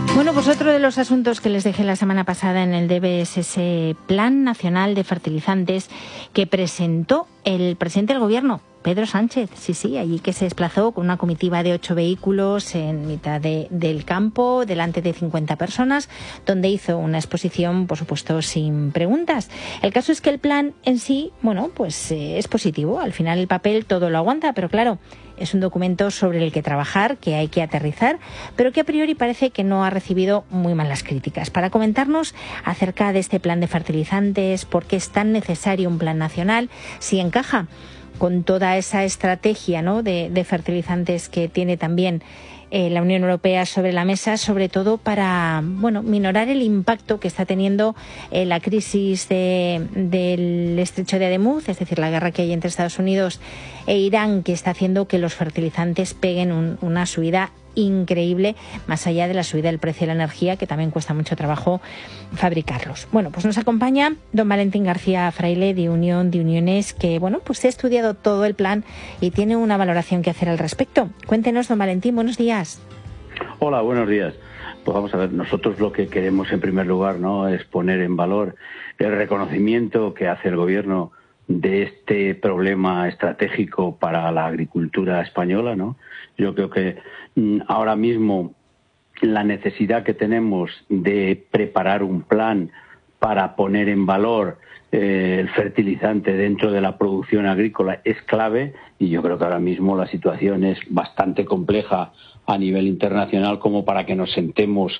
Bueno, pues otro de los asuntos que les dejé la semana pasada en el DEVE es ese Plan Nacional de Fertilizantes que presentó el presidente del Gobierno, Pedro Sánchez. Sí, allí que se desplazó con una comitiva de 8 vehículos en mitad del campo, delante de 50 personas, donde hizo una exposición, por supuesto, sin preguntas. El caso es que el plan en sí, bueno, pues es positivo. Al final el papel todo lo aguanta, pero claro, es un documento sobre el que trabajar, que hay que aterrizar, pero que a priori parece que no ha recibido muy malas críticas. Para comentarnos acerca de este plan de fertilizantes, por qué es tan necesario un plan nacional, si encaja con toda esa estrategia, ¿no?, de fertilizantes que tiene también la Unión Europea sobre la mesa, sobre todo para, bueno, minorar el impacto que está teniendo la crisis del estrecho de Hormuz, es decir, la guerra que hay entre Estados Unidos e Irán, que está haciendo que los fertilizantes peguen una subida increíble, más allá de la subida del precio de la energía, que también cuesta mucho trabajo fabricarlos. Bueno, pues nos acompaña don Valentín García Fraile, de Unión de Uniones, que, bueno, pues ha estudiado todo el plan y tiene una valoración que hacer al respecto. Cuéntenos, don Valentín, buenos días. Hola, buenos días. Pues vamos a ver, nosotros lo que queremos en primer lugar, ¿no?, es poner en valor el reconocimiento que hace el Gobierno de este problema estratégico para la agricultura española, ¿no? Yo creo que ahora mismo la necesidad que tenemos de preparar un plan para poner en valor el fertilizante dentro de la producción agrícola es clave, y yo creo que ahora mismo la situación es bastante compleja a nivel internacional como para que nos sentemos,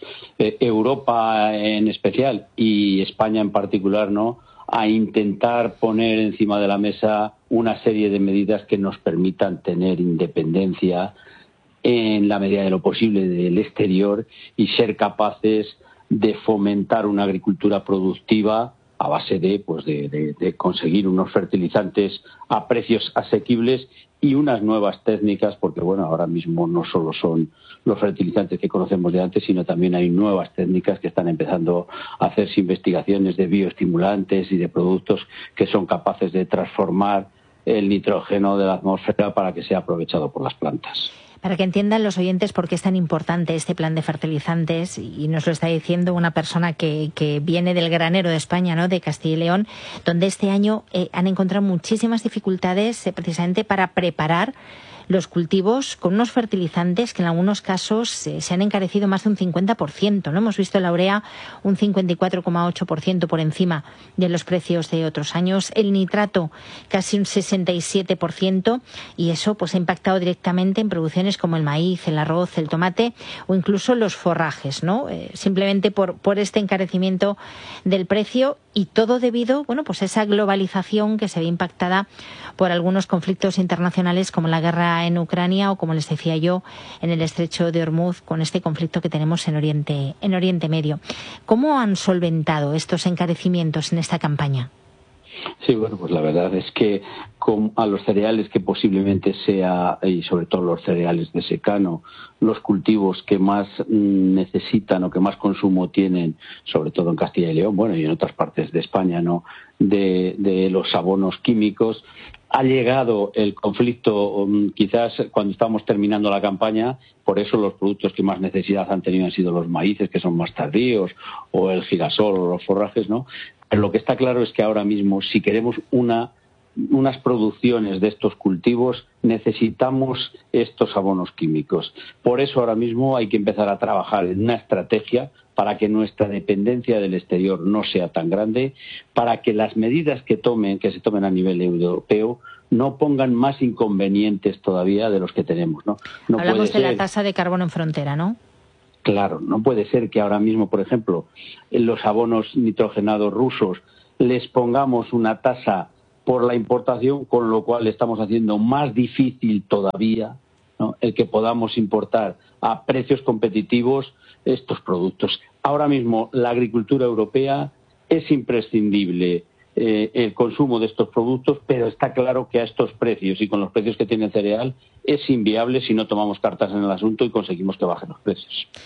Europa en especial y España en particular, ¿no?, a intentar poner encima de la mesa una serie de medidas que nos permitan tener independencia en la medida de lo posible del exterior y ser capaces de fomentar una agricultura productiva a base de conseguir unos fertilizantes a precios asequibles y unas nuevas técnicas, porque bueno, ahora mismo no solo son los fertilizantes que conocemos de antes, sino también hay nuevas técnicas que están empezando a hacerse investigaciones de bioestimulantes y de productos que son capaces de transformar el nitrógeno de la atmósfera para que sea aprovechado por las plantas. Para que entiendan los oyentes por qué es tan importante este plan de fertilizantes, y nos lo está diciendo una persona que viene del granero de España, ¿no?, de Castilla y León, donde este año han encontrado muchísimas dificultades precisamente para preparar los cultivos con unos fertilizantes que en algunos casos se han encarecido más de un 50%, ¿no? Hemos visto la urea un 54,8% por encima de los precios de otros años, el nitrato casi un 67%, y eso pues ha impactado directamente en producciones como el maíz, el arroz, el tomate o incluso los forrajes, ¿no? Simplemente por este encarecimiento del precio, y todo debido, bueno, pues a esa globalización que se ve impactada por algunos conflictos internacionales como la guerra en Ucrania o, como les decía yo, en el estrecho de Hormuz, con este conflicto que tenemos en Oriente Medio. ¿Cómo han solventado estos encarecimientos en esta campaña? Sí, bueno, pues la verdad es que a los cereales que posiblemente sea, y sobre todo los cereales de secano, los cultivos que más necesitan o que más consumo tienen, sobre todo en Castilla y León, bueno, y en otras partes de España, ¿no?, de los abonos químicos, ha llegado el conflicto quizás cuando estamos terminando la campaña, por eso los productos que más necesidad han tenido han sido los maíces, que son más tardíos, o el girasol o los forrajes, ¿no? Pero lo que está claro es que ahora mismo, si queremos unas producciones de estos cultivos, necesitamos estos abonos químicos. Por eso ahora mismo hay que empezar a trabajar en una estrategia para que nuestra dependencia del exterior no sea tan grande, para que las medidas que se tomen a nivel europeo no pongan más inconvenientes todavía de los que tenemos, ¿no? Hablamos de la tasa de carbono en frontera, ¿no? Claro, no puede ser que ahora mismo, por ejemplo, en los abonos nitrogenados rusos les pongamos una tasa por la importación, con lo cual estamos haciendo más difícil todavía, ¿no?, el que podamos importar a precios competitivos estos productos. Ahora mismo la agricultura europea es imprescindible el consumo de estos productos, pero está claro que a estos precios y con los precios que tiene el cereal es inviable si no tomamos cartas en el asunto y conseguimos que bajen los precios.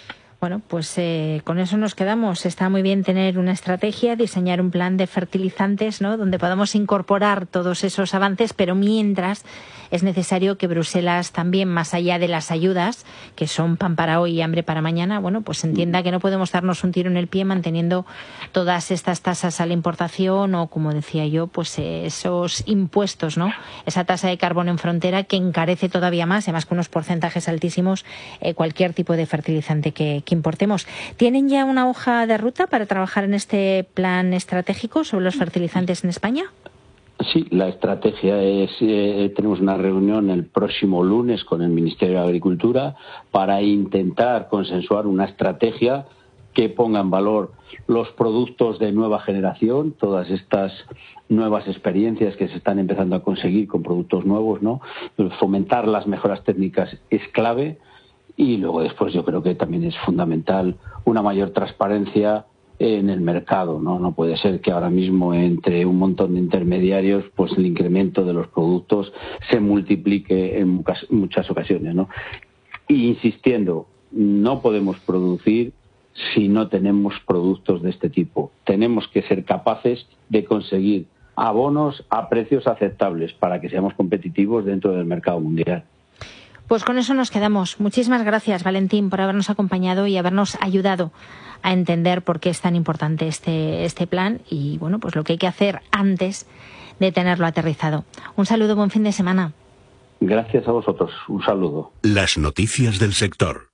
Bueno, pues con eso nos quedamos. Está muy bien tener una estrategia, diseñar un plan de fertilizantes, ¿no?, donde podamos incorporar todos esos avances, pero mientras es necesario que Bruselas también, más allá de las ayudas, que son pan para hoy y hambre para mañana, bueno, pues entienda que no podemos darnos un tiro en el pie manteniendo todas estas tasas a la importación o, como decía yo, pues esos impuestos, ¿no? Esa tasa de carbono en frontera que encarece todavía más, además con unos porcentajes altísimos, cualquier tipo de fertilizante que importemos. ¿Tienen ya una hoja de ruta para trabajar en este plan estratégico sobre los fertilizantes en España? Sí, la estrategia es, tenemos una reunión el próximo lunes con el Ministerio de Agricultura para intentar consensuar una estrategia que ponga en valor los productos de nueva generación, todas estas nuevas experiencias que se están empezando a conseguir con productos nuevos, ¿no? Fomentar las mejoras técnicas es clave. Y luego después yo creo que también es fundamental una mayor transparencia en el mercado, ¿no? No puede ser que ahora mismo entre un montón de intermediarios pues el incremento de los productos se multiplique en muchas ocasiones, ¿no? Y insistiendo, no podemos producir si no tenemos productos de este tipo. Tenemos que ser capaces de conseguir abonos a precios aceptables para que seamos competitivos dentro del mercado mundial. Pues con eso nos quedamos. Muchísimas gracias, Valentín, por habernos acompañado y habernos ayudado a entender por qué es tan importante este plan y, bueno, pues lo que hay que hacer antes de tenerlo aterrizado. Un saludo, buen fin de semana. Gracias a vosotros. Un saludo. Las noticias del sector.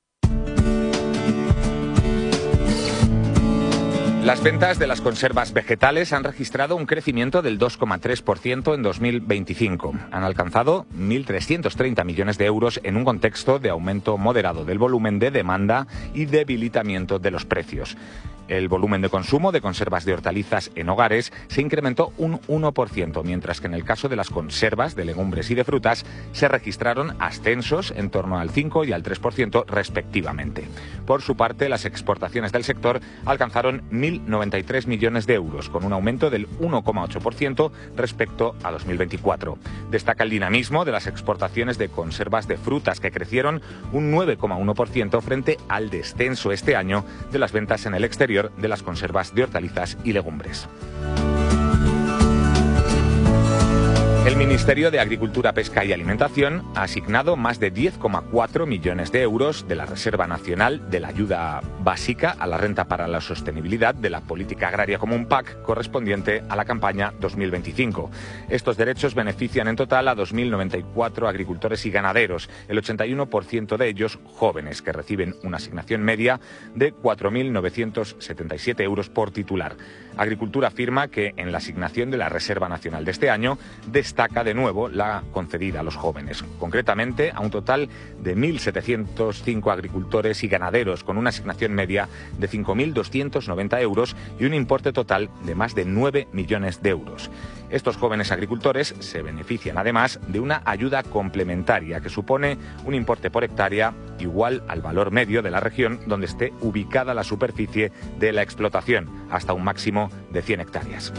Las ventas de las conservas vegetales han registrado un crecimiento del 2,3% en 2025. Han alcanzado 1.330 millones de euros en un contexto de aumento moderado del volumen de demanda y debilitamiento de los precios. El volumen de consumo de conservas de hortalizas en hogares se incrementó un 1%, mientras que en el caso de las conservas de legumbres y de frutas se registraron ascensos en torno al 5 y al 3% respectivamente. Por su parte, las exportaciones del sector alcanzaron 1.093 millones de euros, con un aumento del 1,8% respecto a 2024. Destaca el dinamismo de las exportaciones de conservas de frutas, que crecieron un 9,1% frente al descenso este año de las ventas en el exterior de las conservas de hortalizas y legumbres. El Ministerio de Agricultura, Pesca y Alimentación ha asignado más de 10,4 millones de euros de la Reserva Nacional de la Ayuda Básica a la Renta para la Sostenibilidad de la Política Agraria Común PAC, correspondiente a la campaña 2025. Estos derechos benefician en total a 2.094 agricultores y ganaderos, el 81% de ellos jóvenes, que reciben una asignación media de 4.977 euros por titular. Agricultura afirma que en la asignación de la Reserva Nacional de este año destaca de nuevo la concedida a los jóvenes, concretamente a un total de 1.705 agricultores y ganaderos, con una asignación media de 5.290 euros y un importe total de más de 9 millones de euros. Estos jóvenes agricultores se benefician además de una ayuda complementaria que supone un importe por hectárea igual al valor medio de la región donde esté ubicada la superficie de la explotación, hasta un máximo de 100 hectáreas.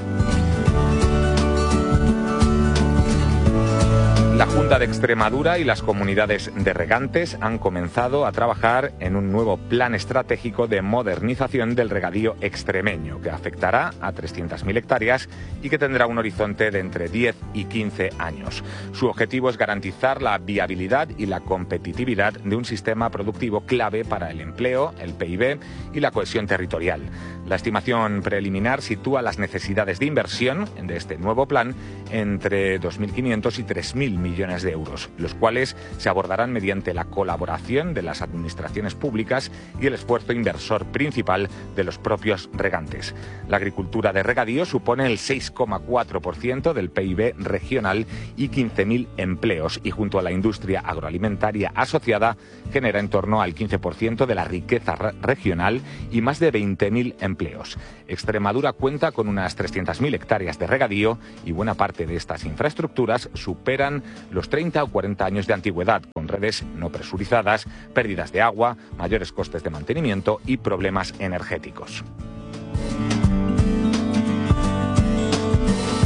La Junta de Extremadura y las comunidades de regantes han comenzado a trabajar en un nuevo plan estratégico de modernización del regadío extremeño, que afectará a 300.000 hectáreas y que tendrá un horizonte de entre 10 y 15 años. Su objetivo es garantizar la viabilidad y la competitividad de un sistema productivo clave para el empleo, el PIB y la cohesión territorial. La estimación preliminar sitúa las necesidades de inversión de este nuevo plan entre 2.500 y 3.000 millones de euros, los cuales se abordarán mediante la colaboración de las administraciones públicas y el esfuerzo inversor principal de los propios regantes. La agricultura de regadío supone el 6,4% del PIB regional y 15.000 empleos, y junto a la industria agroalimentaria asociada genera en torno al 15% de la riqueza regional y más de 20.000 empleos. Extremadura cuenta con unas 300.000 hectáreas de regadío y buena parte de estas infraestructuras superan los 30 o 40 años de antigüedad, con redes no presurizadas, pérdidas de agua, mayores costes de mantenimiento y problemas energéticos.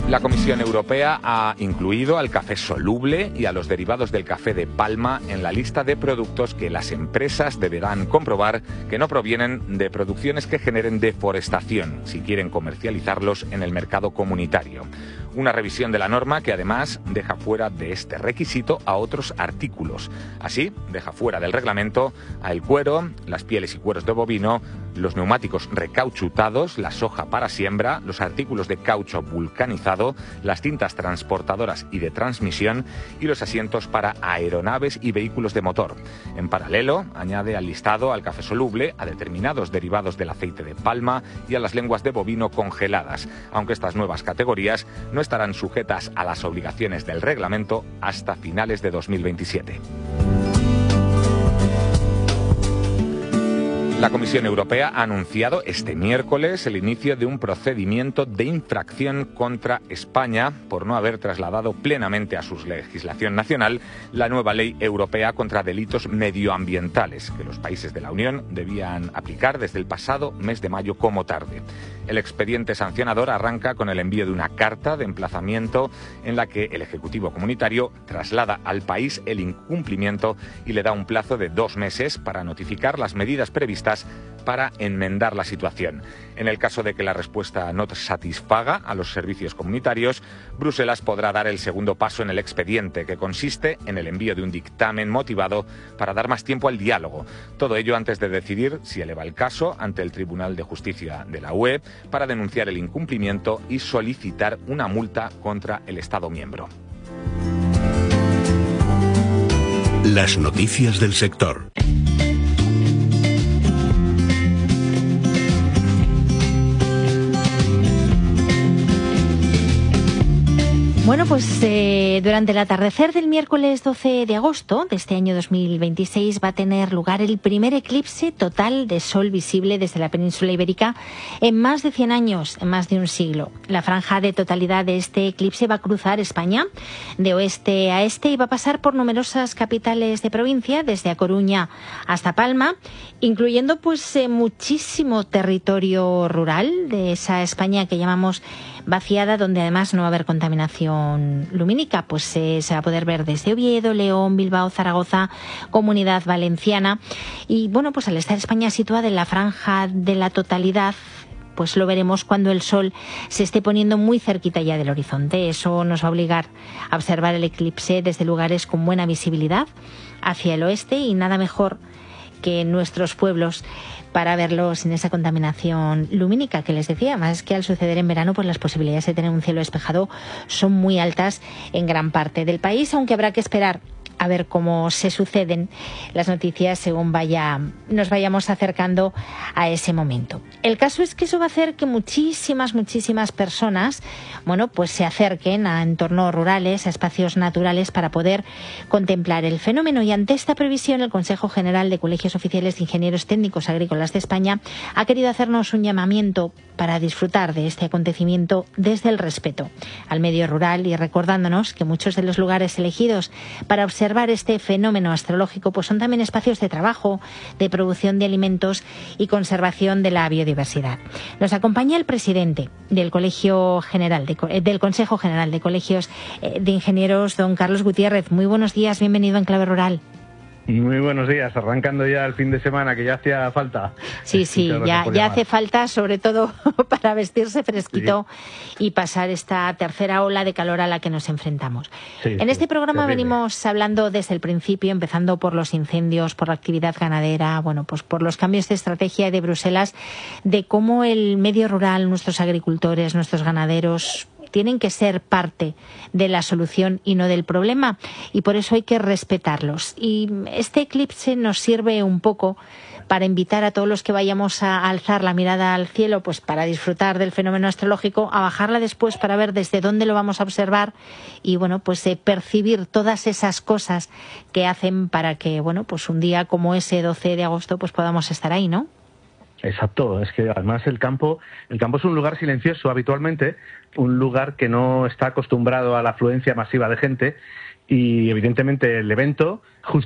La Comisión Europea ha incluido al café soluble y a los derivados del café de palma en la lista de productos que las empresas deberán comprobar que no provienen de producciones que generen deforestación si quieren comercializarlos en el mercado comunitario. Una revisión de la norma que además deja fuera de este requisito a otros artículos. Así, deja fuera del reglamento al cuero, las pieles y cueros de bovino, los neumáticos recauchutados, la soja para siembra, los artículos de caucho vulcanizado, las cintas transportadoras y de transmisión y los asientos para aeronaves y vehículos de motor. En paralelo, añade al listado al café soluble, a determinados derivados del aceite de palma y a las lenguas de bovino congeladas, aunque estas nuevas categorías no estarán sujetas a las obligaciones del reglamento hasta finales de 2027. La Comisión Europea ha anunciado este miércoles el inicio de un procedimiento de infracción contra España por no haber trasladado plenamente a su legislación nacional la nueva ley europea contra delitos medioambientales que los países de la Unión debían aplicar desde el pasado mes de mayo como tarde. El expediente sancionador arranca con el envío de una carta de emplazamiento en la que el Ejecutivo comunitario traslada al país el incumplimiento y le da un plazo de 2 meses para notificar las medidas previstas para enmendar la situación. En el caso de que la respuesta no satisfaga a los servicios comunitarios, Bruselas podrá dar el segundo paso en el expediente, que consiste en el envío de un dictamen motivado para dar más tiempo al diálogo. Todo ello antes de decidir si eleva el caso ante el Tribunal de Justicia de la UE para denunciar el incumplimiento y solicitar una multa contra el Estado miembro. Las noticias del sector. Bueno, pues durante el atardecer del miércoles 12 de agosto de este año 2026 va a tener lugar el primer eclipse total de sol visible desde la península ibérica en más de 100 años, en más de un siglo. La franja de totalidad de este eclipse va a cruzar España de oeste a este y va a pasar por numerosas capitales de provincia, desde A Coruña hasta Palma, incluyendo pues muchísimo territorio rural de esa España que llamamos vaciada, donde además no va a haber contaminación lumínica, pues se va a poder ver desde Oviedo, León, Bilbao, Zaragoza, Comunidad Valenciana. Y bueno, pues al estar España situada en la franja de la totalidad, pues lo veremos cuando el sol se esté poniendo muy cerquita ya del horizonte. Eso nos va a obligar a observar el eclipse desde lugares con buena visibilidad hacia el oeste, y nada mejor que en nuestros pueblos para verlo sin esa contaminación lumínica que les decía. Además es que al suceder en verano, pues las posibilidades de tener un cielo despejado son muy altas en gran parte del país, aunque habrá que esperar a ver cómo se suceden las noticias según nos vayamos acercando a ese momento. El caso es que eso va a hacer que muchísimas personas, bueno, pues se acerquen a entornos rurales, a espacios naturales para poder contemplar el fenómeno. Y ante esta previsión, el Consejo General de Colegios Oficiales de Ingenieros Técnicos Agrícolas de España ha querido hacernos un llamamiento para disfrutar de este acontecimiento desde el respeto al medio rural, y recordándonos que muchos de los lugares elegidos para observar este fenómeno astrológico pues son también espacios de trabajo, de producción de alimentos y conservación de la biodiversidad. Nos acompaña el presidente del Consejo General de Colegios de Ingenieros, don Carlos Gutiérrez. Muy buenos días, bienvenido a Enclave Rural. Muy buenos días, arrancando ya el fin de semana, que ya hacía falta. Sí, ya hace falta, sobre todo para vestirse fresquito, sí, y pasar esta tercera ola de calor a la que nos enfrentamos. Sí, en este programa venimos hablando desde el principio, empezando por los incendios, por la actividad ganadera, bueno, pues por los cambios de estrategia de Bruselas, de cómo el medio rural, nuestros agricultores, nuestros ganaderos tienen que ser parte de la solución y no del problema, y por eso hay que respetarlos. Y este eclipse nos sirve un poco para invitar a todos los que vayamos a alzar la mirada al cielo, pues para disfrutar del fenómeno astrológico, a bajarla después para ver desde dónde lo vamos a observar y bueno, pues percibir todas esas cosas que hacen para que, bueno, pues un día como ese 12 de agosto pues podamos estar ahí, ¿no? Exacto, es que además el campo es un lugar silencioso habitualmente, un lugar que no está acostumbrado a la afluencia masiva de gente, y evidentemente el evento